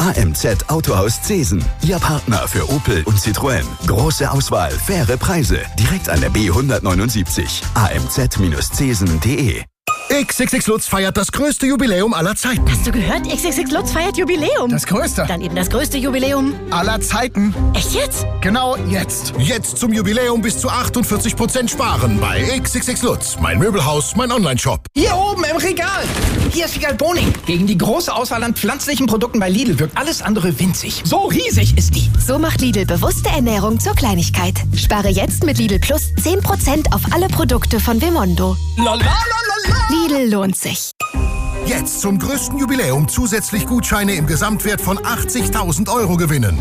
AMZ Autohaus Zesen. Ihr Partner für Opel und Citroën. Große Auswahl, faire Preise. Direkt an der B179. amz-zesen.de. XXX Lutz feiert das größte Jubiläum aller Zeiten. Hast du gehört? XXX Lutz feiert Jubiläum. Das größte? Dann eben das größte Jubiläum aller Zeiten. Echt jetzt? Genau jetzt. Jetzt zum Jubiläum bis zu 48% sparen bei XXX Lutz. Mein Möbelhaus, mein Onlineshop. Hier oben im Regal. Hier ist Figal Boning. Gegen die große Auswahl an pflanzlichen Produkten bei Lidl wirkt alles andere winzig. So riesig ist die. So macht Lidl bewusste Ernährung zur Kleinigkeit. Spare jetzt mit Lidl Plus 10% auf alle Produkte von Vemondo. Lidl lohnt sich. Jetzt zum größten Jubiläum zusätzlich Gutscheine im Gesamtwert von 80.000 Euro gewinnen.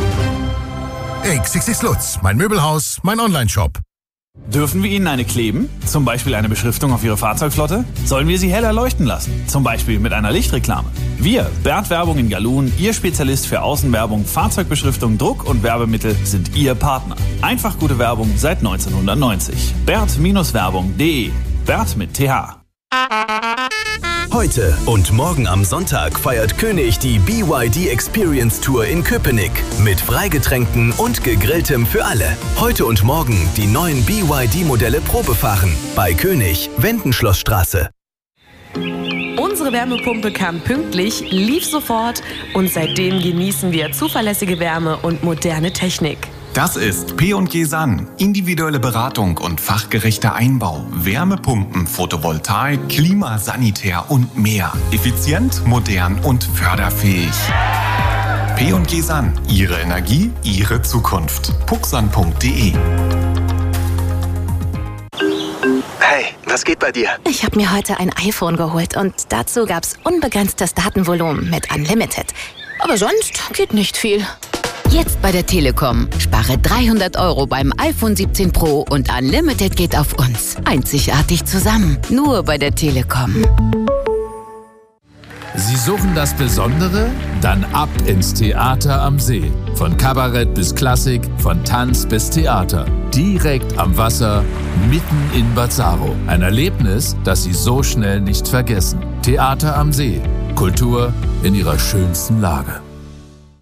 XXX Lutz, mein Möbelhaus, mein Onlineshop. Dürfen wir Ihnen eine kleben? Zum Beispiel eine Beschriftung auf Ihre Fahrzeugflotte? Sollen wir sie heller leuchten lassen? Zum Beispiel mit einer Lichtreklame? Wir, Bert Werbung in Galun, Ihr Spezialist für Außenwerbung, Fahrzeugbeschriftung, Druck und Werbemittel, sind Ihr Partner. Einfach gute Werbung seit 1990. Bert-Werbung.de. Bert mit TH. Heute und morgen am Sonntag feiert König die BYD Experience Tour in Köpenick. Mit Freigetränken und Gegrilltem für alle. Heute und morgen die neuen BYD-Modelle Probefahren. Bei König, Wendenschlossstraße. Unsere Wärmepumpe kam pünktlich, lief sofort und seitdem genießen wir zuverlässige Wärme und moderne Technik. Das ist P&G Sun. Individuelle Beratung und fachgerechter Einbau. Wärmepumpen, Photovoltaik, Klimasanitär und mehr. Effizient, modern und förderfähig. P&G Sun. Ihre Energie, Ihre Zukunft. pucksun.de. Hey, was geht bei dir? Ich habe mir heute ein iPhone geholt und dazu gab's unbegrenztes Datenvolumen mit Unlimited. Aber sonst geht nicht viel. Jetzt bei der Telekom. Spare 300 Euro beim iPhone 17 Pro und Unlimited geht auf uns. Einzigartig zusammen. Nur bei der Telekom. Sie suchen das Besondere? Dann ab ins Theater am See. Von Kabarett bis Klassik, von Tanz bis Theater. Direkt am Wasser, mitten in Bazzaro. Ein Erlebnis, das Sie so schnell nicht vergessen. Theater am See. Kultur in ihrer schönsten Lage.